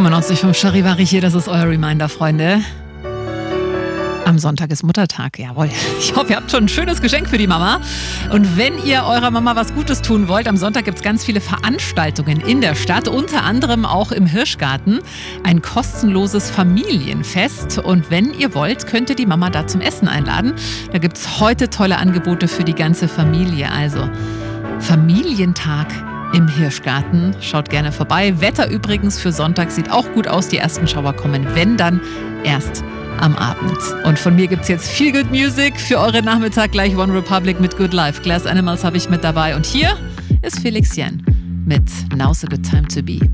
95.5 Charivari hier, das ist euer Reminder, Freunde. Am Sonntag ist Muttertag, jawohl. Ich hoffe, ihr habt schon ein schönes Geschenk für die Mama. Und wenn ihr eurer Mama was Gutes tun wollt, am Sonntag gibt es ganz viele Veranstaltungen in der Stadt, unter anderem auch im Hirschgarten. Ein kostenloses Familienfest. Und wenn ihr wollt, könnt ihr die Mama da zum Essen einladen. Da gibt es heute tolle Angebote für die ganze Familie. Also Familientag im Hirschgarten. Schaut gerne vorbei. Wetter übrigens für Sonntag sieht auch gut aus. Die ersten Schauer kommen, wenn dann, erst am Abend. Und von mir gibt es jetzt Feel Good Music für euren Nachmittag. Gleich One Republic mit Good Life. Glass Animals habe ich mit dabei. Und hier ist Felix Jen mit Now's a Good Time to Be.